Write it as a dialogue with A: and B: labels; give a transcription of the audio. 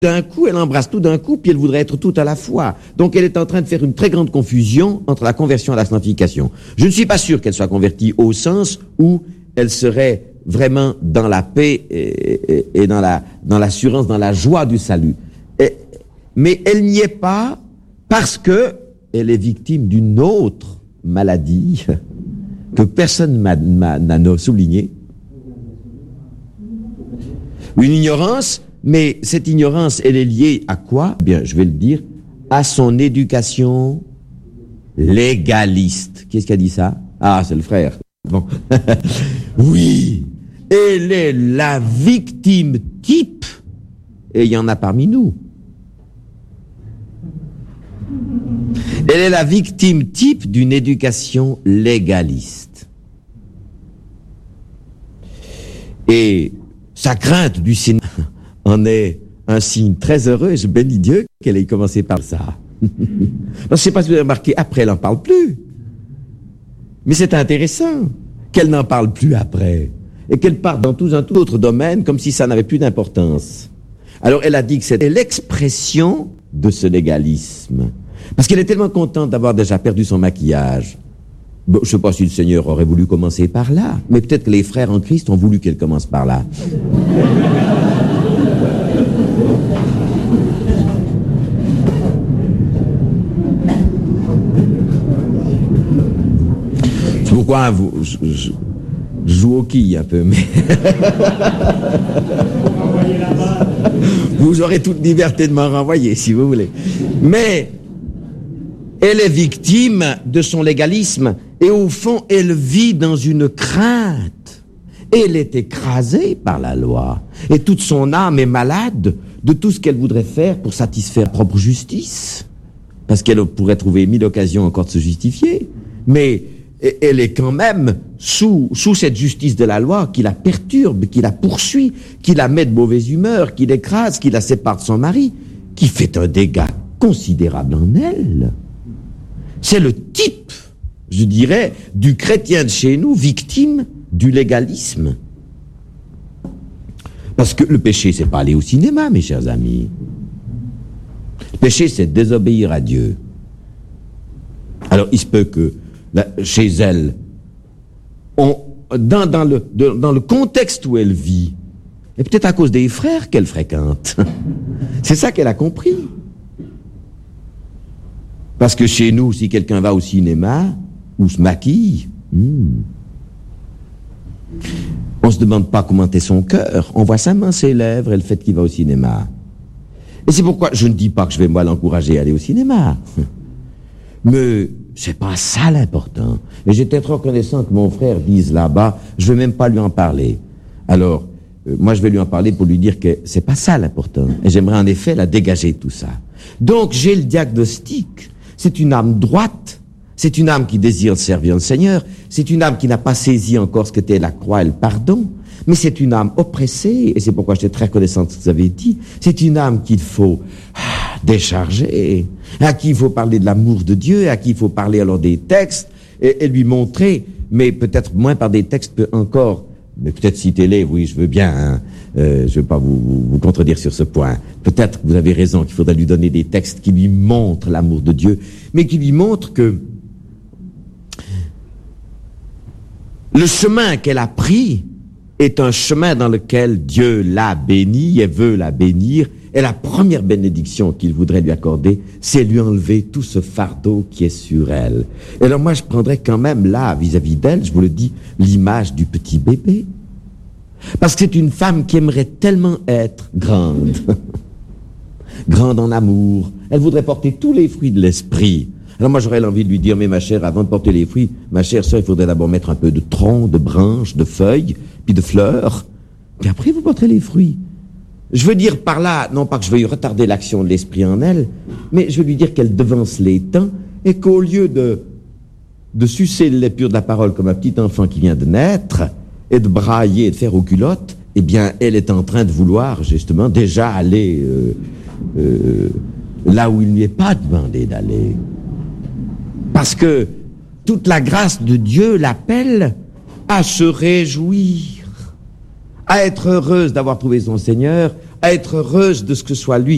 A: d'un coup, elle embrasse tout d'un coup, puis elle voudrait être tout à la fois. Donc elle est en train de faire une très grande confusion entre la conversion et la sanctification. Je ne suis pas sûr qu'elle soit convertie au sens où elle serait vraiment dans la paix et dans l'assurance, dans la joie du salut. Mais elle n'y est pas parce que elle est victime d'une autre maladie que personne n'a souligné. Une ignorance. Mais cette ignorance, elle est liée à quoi? Bien, je vais le dire, à son éducation légaliste. Qui est-ce qui a dit ça? Ah, c'est le frère. Bon. Oui, elle est la victime type, et il y en a parmi nous. Elle est la victime type d'une éducation légaliste. Et sa crainte du Seigneur en est un signe très heureux, et je bénis Dieu qu'elle ait commencé par ça. Je ne sais pas si vous avez remarqué, après elle n'en parle plus. Mais c'est intéressant qu'elle n'en parle plus après, et qu'elle part dans tout un tout autre domaine comme si ça n'avait plus d'importance. Alors elle a dit que c'était l'expression de ce légalisme, parce qu'elle est tellement contente d'avoir déjà perdu son maquillage. Bon, je ne sais pas si le Seigneur aurait voulu commencer par là, mais peut-être que les frères en Christ ont voulu qu'elle commence par là. C'est pourquoi je joue au quilles un peu, mais vous aurez toute liberté de m'en renvoyer si vous voulez. Mais elle est victime de son légalisme et au fond, elle vit dans une crainte. Elle est écrasée par la loi et toute son âme est malade de tout ce qu'elle voudrait faire pour satisfaire sa propre justice, parce qu'elle pourrait trouver 1000 occasions encore de se justifier, mais elle est quand même sous cette justice de la loi qui la perturbe, qui la poursuit, qui la met de mauvaise humeur, qui l'écrase, qui la sépare de son mari, qui fait un dégât considérable en elle. C'est le type, je dirais, du chrétien de chez nous, victime du légalisme. Parce que le péché, c'est pas aller au cinéma, mes chers amis. Le péché, c'est désobéir à Dieu. Alors, il se peut que chez elle, dans le contexte où elle vit, et peut-être à cause des frères qu'elle fréquente, c'est ça qu'elle a compris. Parce que chez nous, si quelqu'un va au cinéma ou se maquille, on ne se demande pas comment est son cœur, on voit seulement ses lèvres et le fait qu'il va au cinéma. Et c'est pourquoi je ne dis pas que je vais moi l'encourager à aller au cinéma. Mais c'est pas ça l'important. Et j'étais très reconnaissant que mon frère dise là-bas, je ne vais même pas lui en parler. Alors, moi je vais lui en parler pour lui dire que c'est pas ça l'important. Et j'aimerais en effet la dégager de tout ça. Donc j'ai le diagnostic. C'est une âme droite. C'est une âme qui désire servir le Seigneur. C'est une âme qui n'a pas saisi encore ce qu'était la croix et le pardon. Mais c'est une âme oppressée. Et c'est pourquoi j'étais très reconnaissant de ce que vous avez dit. C'est une âme qu'il faut décharger, à qui il faut parler de l'amour de Dieu, à qui il faut parler alors des textes et lui montrer, mais peut-être moins par des textes que encore, mais peut-être citez-les, oui, je veux bien, hein, je ne veux pas vous contredire sur ce point. Peut-être que vous avez raison qu'il faudrait lui donner des textes qui lui montrent l'amour de Dieu, mais qui lui montrent que le chemin qu'elle a pris est un chemin dans lequel Dieu l'a bénie et veut la bénir. Et la première bénédiction qu'il voudrait lui accorder, c'est lui enlever tout ce fardeau qui est sur elle. Et alors moi, je prendrais quand même là, vis-à-vis d'elle, je vous le dis, l'image du petit bébé. Parce que c'est une femme qui aimerait tellement être grande. Grande en amour. Elle voudrait porter tous les fruits de l'esprit. Alors moi, j'aurais l'envie de lui dire, mais ma chère, avant de porter les fruits, ma chère sœur, il faudrait d'abord mettre un peu de tronc, de branches, de feuilles, puis de fleurs. Puis après, vous porterez les fruits. Je veux dire par là, non pas que je veuille retarder l'action de l'esprit en elle, mais je veux lui dire qu'elle devance les temps et qu'au lieu de sucer le lait pur de la parole comme un petit enfant qui vient de naître et de brailler et de faire aux culottes, eh bien, elle est en train de vouloir justement déjà aller là où il ne lui est pas demandé d'aller. Parce que toute la grâce de Dieu l'appelle à se réjouir, à être heureuse d'avoir trouvé son Seigneur, à être heureuse de ce que soit lui